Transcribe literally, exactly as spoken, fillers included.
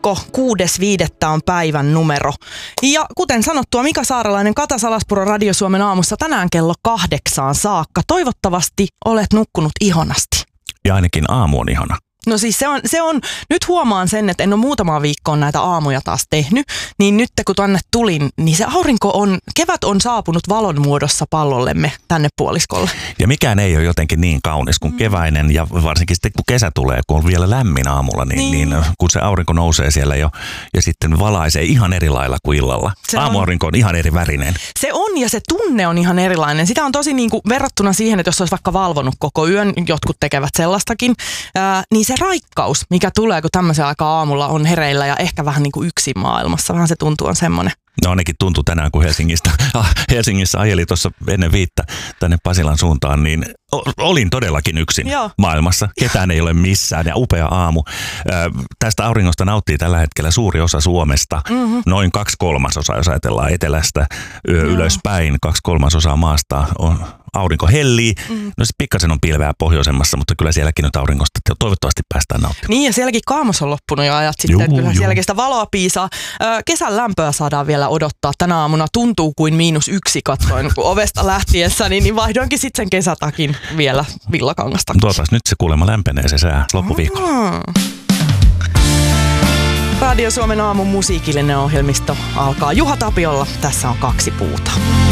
viikko, kuudes viidettä on päivän numero. Ja kuten sanottua, Mika Saarelainen, Kata Salaspuro Radio Suomen aamussa tänään kello kahdeksaan saakka. Toivottavasti olet nukkunut ihonasti. Ja ainakin aamu on ihana. No siis se on, se on, nyt huomaan sen, että en ole muutamaa viikkoa näitä aamuja taas tehnyt, niin nyt kun tänne tulin, niin se aurinko on, kevät on saapunut valon muodossa pallollemme tänne puoliskolle. Ja mikään ei ole jotenkin niin kaunis kuin keväinen ja varsinkin sitten kun kesä tulee, kun on vielä lämmin aamulla, niin, niin. niin kun se aurinko nousee siellä jo ja sitten valaisee ihan eri lailla kuin illalla. Se aamuaurinko on, on ihan eri värinen. Se on ja se tunne on ihan erilainen. Sitä on tosi niin kuin verrattuna siihen, että jos olisi vaikka valvonut koko yön, jotkut tekevät sellaistakin, ää, niin se raikkaus, mikä tulee, kun tämmöisen aikaa aamulla on hereillä ja ehkä vähän niin kuin yksin maailmassa. Vähän se tuntuu on semmoinen. No ainakin tuntui tänään, kun Helsingistä, ah, Helsingissä ajeli tuossa ennen viittä tänne Pasilan suuntaan, niin olin todellakin yksin Joo. maailmassa. Ketään ei ole missään ja upea aamu. Äh, tästä auringosta nauttii tällä hetkellä suuri osa Suomesta. Mm-hmm. Noin kaksi kolmasosaa, jos ajatellaan etelästä yö, ylöspäin. Kaksi kolmasosaa maasta on aurinko hellii. Mm. No se pikkasen on pilveä pohjoisemmassa, mutta kyllä sielläkin nyt auringosta toivottavasti päästään nauttimaan. Niin ja sielläkin kaamos on loppunut jo ajat sitten. Juu, kyllä juu. Sielläkin sitä valoa piisaa. Kesän lämpöä saadaan vielä odottaa. Tänä aamuna tuntuu kuin miinus yksi katsoin, kun ovesta lähtiessä, niin, niin vaihdoinkin sitten sen kesätakin vielä villakangasta. Tuotas nyt se kuulemma lämpenee se sää loppuviikolla. Mm. Radio Suomen aamun musiikillinen ohjelmisto alkaa Juha Tapiolla. Tässä on Kaksi puuta.